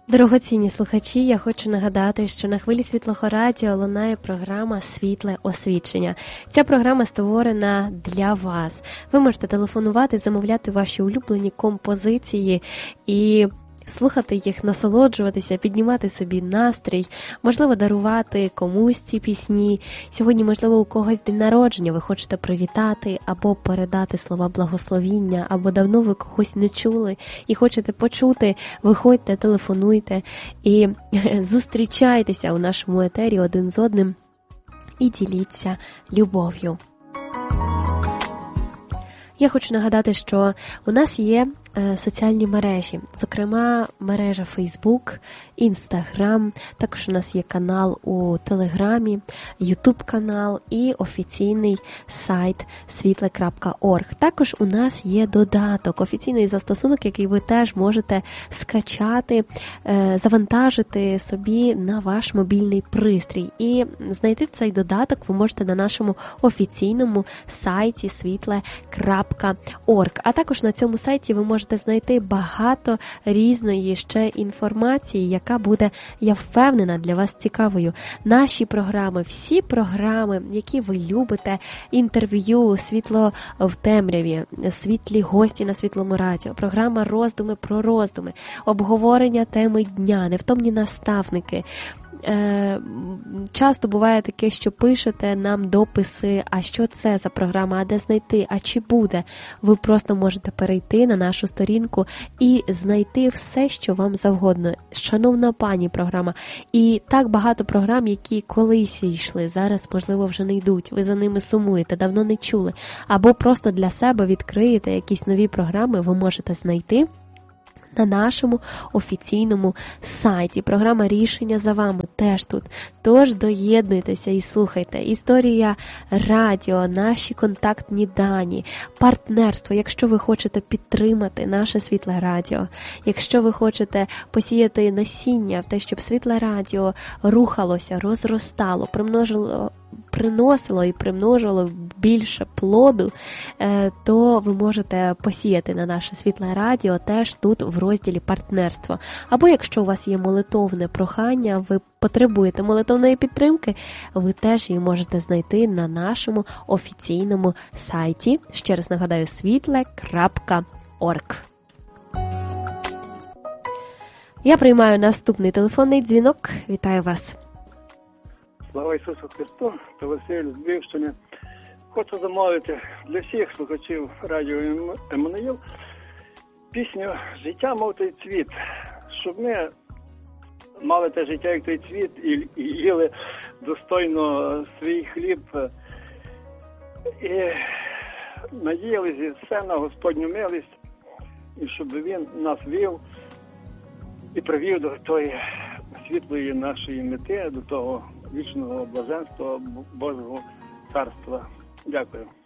Дорогоцінні слухачі, я хочу нагадати, що на хвилі Світлого Радіо лунає програма «Світле освічення». Ця програма створена для вас. Ви можете телефонувати, замовляти ваші улюблені композиції і слухати їх, насолоджуватися, піднімати собі настрій, можливо, дарувати комусь ці пісні. Сьогодні, можливо, у когось день народження, ви хочете привітати або передати слова благословіння, або давно ви когось не чули і хочете почути, виходьте, телефонуйте і зустрічайтеся у нашому етері один з одним і діліться любов'ю. Я хочу нагадати, що у нас є соціальні мережі, зокрема мережа Facebook, Instagram, також у нас є канал у Телеграмі, YouTube-канал і офіційний сайт світле.орг. Також у нас є додаток, офіційний застосунок, який ви теж можете скачати, завантажити собі на ваш мобільний пристрій. І знайти цей додаток ви можете на нашому офіційному сайті світле.орг. А також на цьому сайті ви можете знайти багато різної ще інформації, яка буде, я впевнена, для вас цікавою. Наші програми, всі програми, які ви любите, інтерв'ю, світло в темряві, світлі гості на Світлому Радіо, програма «Роздуми про роздуми», обговорення теми дня, невтомні наставники. Часто буває таке, що пишете нам дописи, а що це за програма, а де знайти, а чи буде. Ви просто можете перейти на нашу сторінку і знайти все, що вам завгодно. Шановна пані програма. І так багато програм, які колись йшли, зараз, можливо, вже не йдуть. Ви за ними сумуєте, давно не чули. Або просто для себе відкриєте якісь нові програми, ви можете знайти на нашому офіційному сайті. Програма «Рішення за вами» теж тут. Тож доєднуйтеся і слухайте. Історія радіо, наші контактні дані, партнерство. Якщо ви хочете підтримати наше Світле Радіо, якщо ви хочете посіяти насіння в те, щоб Світле Радіо рухалося, розростало, приносило і примножувало більше плоду, то ви можете посіяти на наше Світле Радіо теж тут в розділі «Партнерство». Або якщо у вас є молитовне прохання, ви потребуєте молитовної підтримки, ви теж її можете знайти на нашому офіційному сайті. Ще раз нагадаю, світле.орг. Я приймаю наступний телефонний дзвінок. Вітаю вас. Слава Ісусу Христу, та Василь з Львівщини. Хочу замовити для всіх слухачів радіо Еммануїл пісню «Життя, мов той цвіт», щоб ми мали те життя, як той цвіт, і їли достойно свій хліб, і надіялися все на Господню милість, і щоб Він нас вів і привів до тої світлої нашої мети, до того вічного блаженства Божого царства. Дякую.